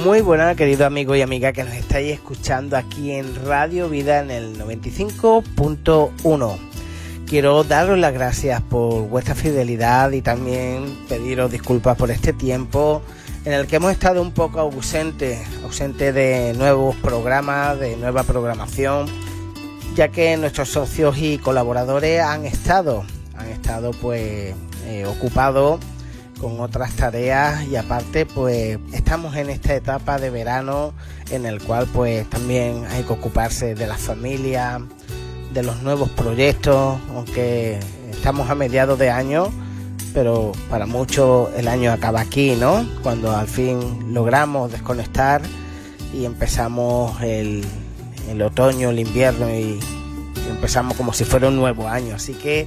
Muy buenas, queridos amigos y amigas que nos estáis escuchando aquí en Radio Vida en el 95.1. Quiero daros las gracias por vuestra fidelidad y también pediros disculpas por este tiempo en el que hemos estado un poco ausente de nuevos programas, de nueva programación, ya que nuestros socios y colaboradores han estado pues ocupados con otras tareas, y aparte pues estamos en esta etapa de verano en el cual pues también hay que ocuparse de la familia, de los nuevos proyectos, aunque estamos a mediados de año, pero para muchos el año acaba aquí, ¿no? Cuando al fin logramos desconectar y empezamos el otoño, el invierno, y empezamos como si fuera un nuevo año. Así que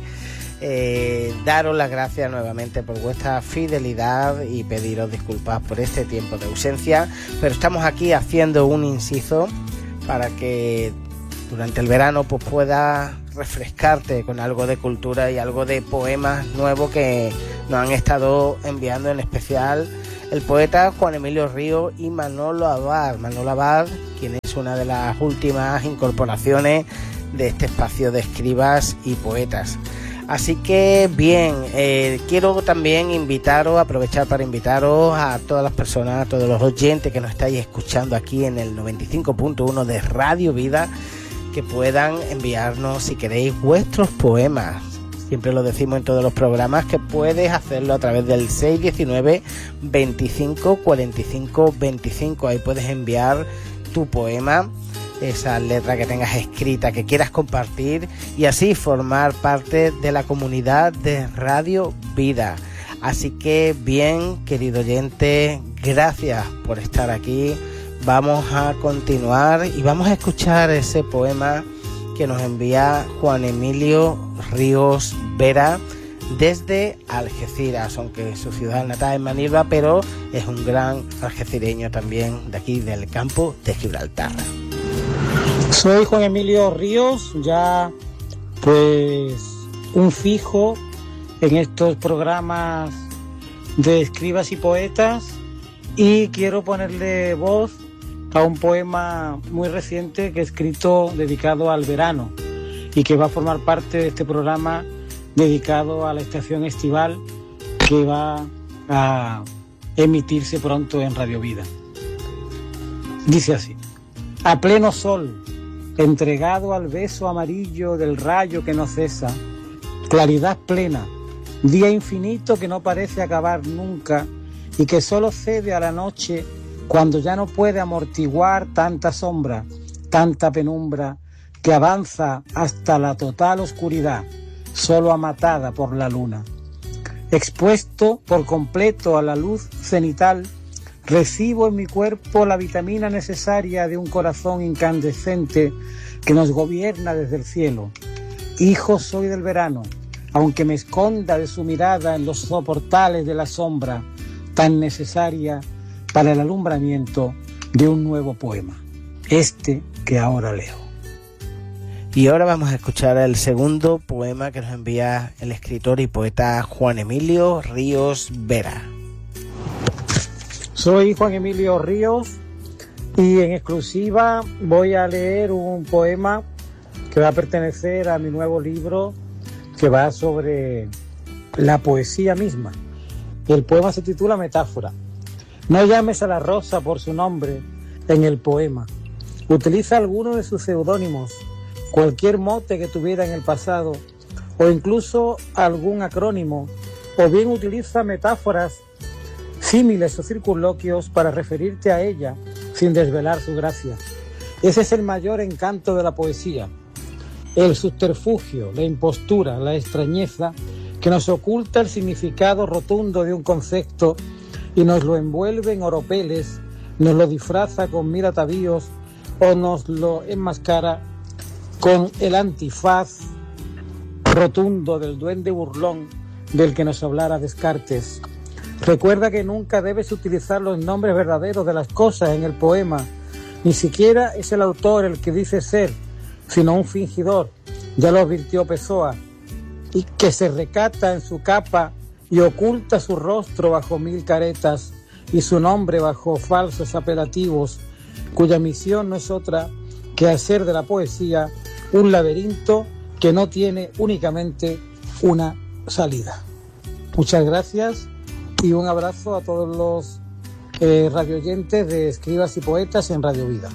daros las gracias nuevamente por vuestra fidelidad y pediros disculpas por este tiempo de ausencia, pero estamos aquí haciendo un inciso para que durante el verano pues puedas refrescarte con algo de cultura y algo de poemas nuevos que nos han estado enviando, en especial el poeta Juan Emilio Ríos y Manolo Abad, quien es una de las últimas incorporaciones de este espacio de escribas y poetas. Así que bien, quiero también aprovechar para invitaros a todas las personas, a todos los oyentes que nos estáis escuchando aquí en el 95.1 de Radio Vida, que puedan enviarnos, si queréis, vuestros poemas. Siempre lo decimos en todos los programas, que puedes hacerlo a través del 619 25 45 25. Ahí puedes enviar tu poema, esa letra que tengas escrita, que quieras compartir, y así formar parte de la comunidad de Radio Vida. Así que bien, querido oyente, gracias por estar aquí. Vamos a continuar y vamos a escuchar ese poema que nos envía Juan Emilio Ríos Vera desde Algeciras, aunque su ciudad natal es Manilva, pero es un gran algecireño también, de aquí del campo de Gibraltar. Soy Juan Emilio Ríos, ya pues un fijo en estos programas de escribas y poetas, y quiero ponerle voz a un poema muy reciente que he escrito dedicado al verano y que va a formar parte de este programa dedicado a la estación estival que va a emitirse pronto en Radio Vida. Dice así: a pleno sol, entregado al beso amarillo del rayo que no cesa, claridad plena, día infinito que no parece acabar nunca y que solo cede a la noche cuando ya no puede amortiguar tanta sombra, tanta penumbra, que avanza hasta la total oscuridad, solo amatada por la luna. Expuesto por completo a la luz cenital, recibo en mi cuerpo la vitamina necesaria de un corazón incandescente que nos gobierna desde el cielo. Hijo soy del verano, aunque me esconda de su mirada en los soportales de la sombra, tan necesaria para el alumbramiento de un nuevo poema, este que ahora leo. Y ahora vamos a escuchar el segundo poema que nos envía el escritor y poeta Juan Emilio Ríos Vera. Soy Juan Emilio Ríos y en exclusiva voy a leer un poema que va a pertenecer a mi nuevo libro, que va sobre la poesía misma. El poema se titula Metáfora. No llames a la rosa por su nombre en el poema. Utiliza alguno de sus seudónimos, cualquier mote que tuviera en el pasado, o incluso algún acrónimo, o bien utiliza metáforas, símiles o circunloquios para referirte a ella sin desvelar su gracia. Ese es el mayor encanto de la poesía, el subterfugio, la impostura, la extrañeza que nos oculta el significado rotundo de un concepto y nos lo envuelve en oropeles, nos lo disfraza con mil atavíos o nos lo enmascara con el antifaz rotundo del duende burlón del que nos hablara Descartes. Recuerda que nunca debes utilizar los nombres verdaderos de las cosas en el poema. Ni siquiera es el autor el que dice ser, sino un fingidor. Ya lo advirtió Pessoa, y que se recata en su capa y oculta su rostro bajo mil caretas, y su nombre bajo falsos apelativos, cuya misión no es otra que hacer de la poesía un laberinto que no tiene únicamente una salida. Muchas gracias y un abrazo a todos los radioyentes de Escribas y Poetas en Radio Vida.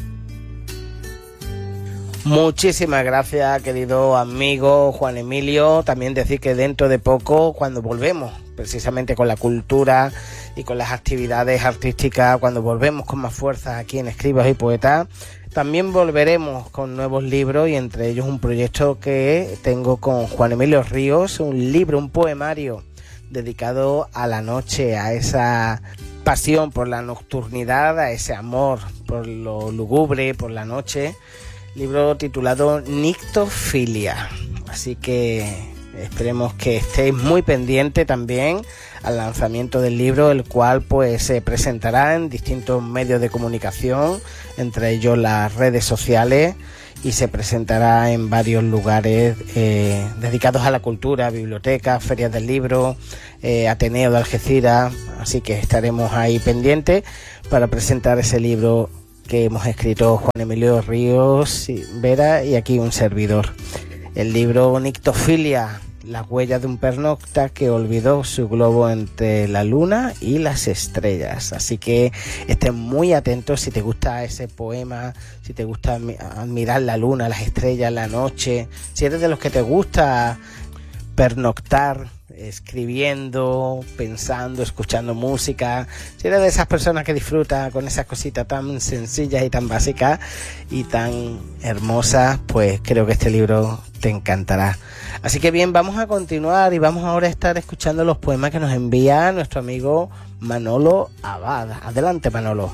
Muchísimas gracias, querido amigo Juan Emilio. También decir que dentro de poco, cuando volvemos precisamente con la cultura y con las actividades artísticas, cuando volvemos con más fuerza aquí en Escribas y Poetas, también volveremos con nuevos libros, y entre ellos un proyecto que tengo con Juan Emilio Ríos, un libro, un poemario dedicado a la noche, a esa pasión por la nocturnidad, a ese amor por lo lúgubre, por la noche. Libro titulado Nictofilia. Así que esperemos que estéis muy pendientes también al lanzamiento del libro, el cual pues se presentará en distintos medios de comunicación, entre ellos las redes sociales, y se presentará en varios lugares dedicados a la cultura, bibliotecas, ferias del libro, Ateneo de Algeciras. Así que estaremos ahí pendientes para presentar ese libro que hemos escrito Juan Emilio Ríos Vera y aquí un servidor. El libro Nictofilia, las huellas de un pernocta que olvidó su globo entre la luna y las estrellas. Así que estén muy atentos si te gusta ese poema, si te gusta admirar la luna, las estrellas, la noche, si eres de los que te gusta pernoctar, escribiendo, pensando, escuchando música, si eres de esas personas que disfrutan con esas cositas tan sencillas y tan básicas y tan hermosas, pues creo que este libro te encantará. Así que bien, vamos a continuar y vamos ahora a estar escuchando los poemas que nos envía nuestro amigo Manolo Abad. Adelante, Manolo.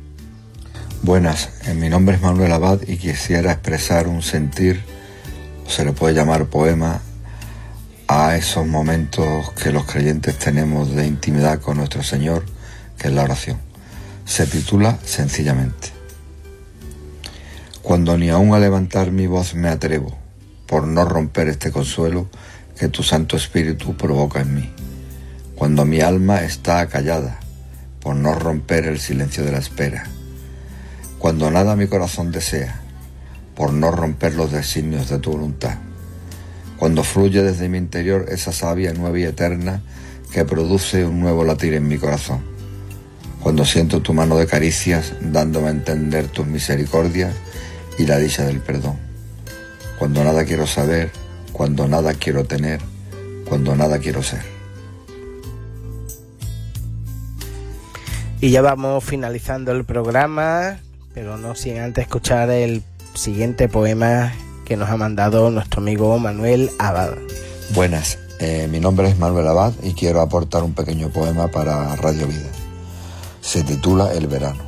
Buenas, mi nombre es Manuel Abad y quisiera expresar un sentir, se le puede llamar poema, a esos momentos que los creyentes tenemos de intimidad con nuestro Señor, que es la oración. Se titula sencillamente: Cuando ni aún a levantar mi voz me atrevo, por no romper este consuelo que tu Santo Espíritu provoca en mí. Cuando mi alma está acallada, por no romper el silencio de la espera. Cuando nada mi corazón desea, por no romper los designios de tu voluntad. Cuando fluye desde mi interior esa savia nueva y eterna que produce un nuevo latir en mi corazón. Cuando siento tu mano de caricias dándome a entender tus misericordias y la dicha del perdón. Cuando nada quiero saber, cuando nada quiero tener, cuando nada quiero ser. Y ya vamos finalizando el programa, pero no sin antes escuchar el siguiente poema que nos ha mandado nuestro amigo Manuel Abad. Buenas, mi nombre es Manuel Abad y quiero aportar un pequeño poema para Radio Vida. Se titula El verano.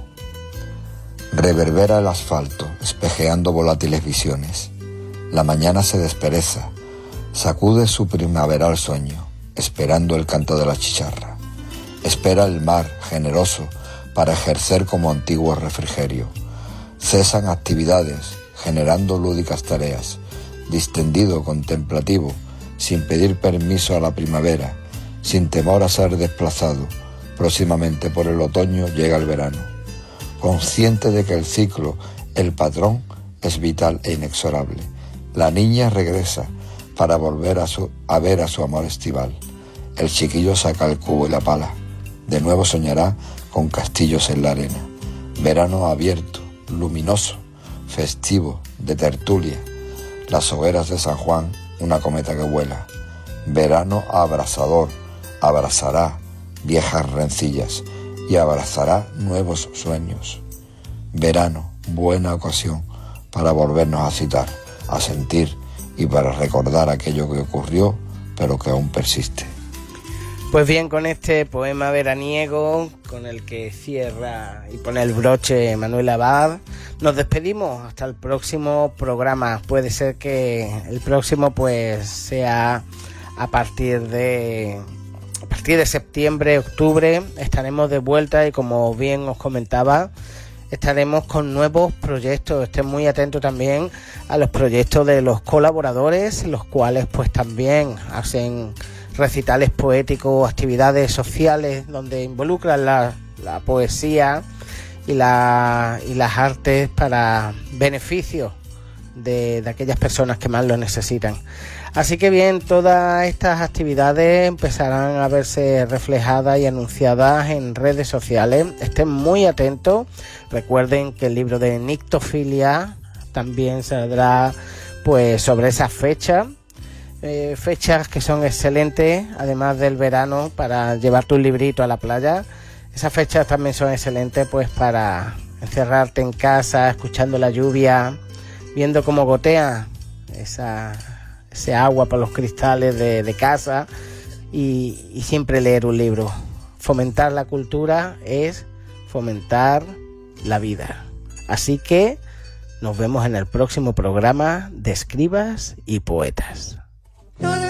Reverbera el asfalto, espejeando volátiles visiones. La mañana se despereza, sacude su primaveral sueño, esperando el canto de la chicharra. Espera el mar, generoso, para ejercer como antiguo refrigerio. Cesan actividades, generando lúdicas tareas, distendido, contemplativo, sin pedir permiso a la primavera, sin temor a ser desplazado. Próximamente por el otoño llega el verano, consciente de que el ciclo, el patrón, es vital e inexorable. La niña regresa para volver a ver a su amor estival. El chiquillo saca el cubo y la pala. De nuevo soñará con castillos en la arena. Verano abierto, luminoso, festivo, de tertulia. Las hogueras de San Juan, una cometa que vuela. Verano abrasador, abrazará viejas rencillas y abrazará nuevos sueños. Verano, buena ocasión para volvernos a citar, a sentir y para recordar aquello que ocurrió, pero que aún persiste. Pues bien, con este poema veraniego, con el que cierra y pone el broche Manuel Abad, nos despedimos hasta el próximo programa. Puede ser que el próximo pues sea a partir de septiembre, octubre. Estaremos de vuelta y, como bien os comentaba, estaremos con nuevos proyectos. Estén muy atentos también a los proyectos de los colaboradores, los cuales pues también hacen recitales poéticos, actividades sociales donde involucran la la poesía y las artes para beneficio de aquellas personas que más lo necesitan. Así que bien, todas estas actividades empezarán a verse reflejadas y anunciadas en redes sociales. Estén muy atentos. Recuerden que el libro de Nictofilia también saldrá pues sobre esas fechas. Fechas que son excelentes, además del verano, para llevar tu librito a la playa. Esas fechas también son excelentes pues para encerrarte en casa, escuchando la lluvia, viendo cómo gotea ese agua por los cristales de casa y siempre leer un libro. Fomentar la cultura es fomentar la vida. Así que nos vemos en el próximo programa de Escribas y Poetas.